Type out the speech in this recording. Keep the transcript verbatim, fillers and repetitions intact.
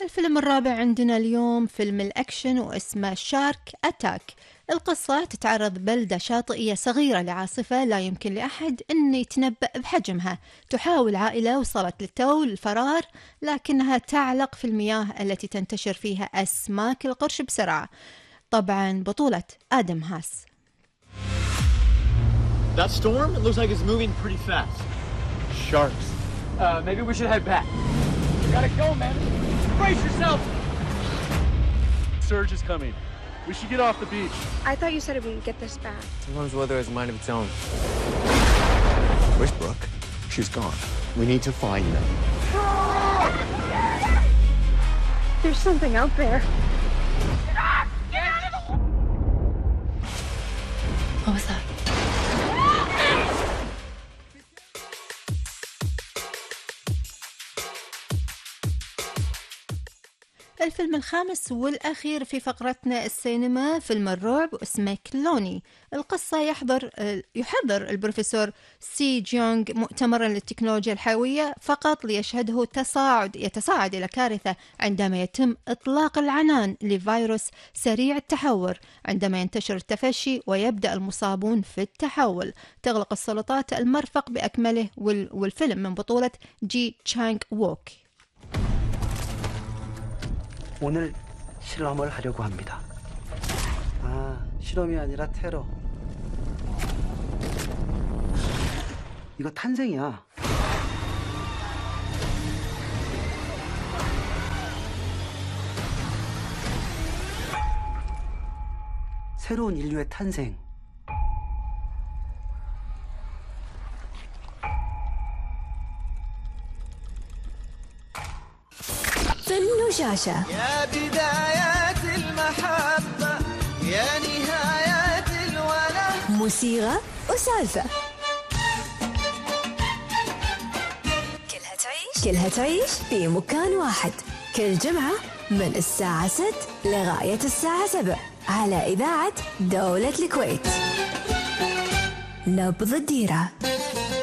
الفيلم الرابع عندنا اليوم فيلم الأكشن واسمه شارك أتاك. القصة تتعرض بلدة شاطئية صغيرة لعاصفة لا يمكن لأحد أن يتنبأ بحجمها. تحاول عائلة وصلت للتو للفرار لكنها تعلق في المياه التي تنتشر فيها أسماك القرش بسرعة. طبعا بطولة آدم هاس. That storm, it looks like it's moving pretty fast. Sharks. Uh, maybe we should head back. We gotta go, man. Brace yourself. Surge is coming. We should get off the beach. I thought you said it wouldn't get this bad. Sometimes weather has a mind of its own. Where's Brooke? She's gone. We need to find them. There's something out there. What was that? الفيلم الخامس والأخير في فقرتنا السينما فيلم الرعب واسمه كلوني. القصة يحضر يحضر البروفيسور سي جيونغ مؤتمرا للتكنولوجيا الحيوية فقط ليشهده تصاعد يتصاعد إلى كارثة عندما يتم إطلاق العنان لفيروس سريع التحور. عندما ينتشر التفشي ويبدأ المصابون في التحول تغلق السلطات المرفق بأكمله. والفيلم من بطولة جي تشانغ ووك. 오늘 실험을 하려고 합니다. 아, 실험이 아니라 테러. 이거 탄생이야. 새로운 인류의 탄생. فيلم وشاشة. يا بدايات المحبة يا نهايات الولاء. موسيقى وسالفة. كلها تعيش كلها تعيش في مكان واحد كل جمعة من الساعة ست لغاية الساعة سبع على إذاعة دولة الكويت. نبض الديرة.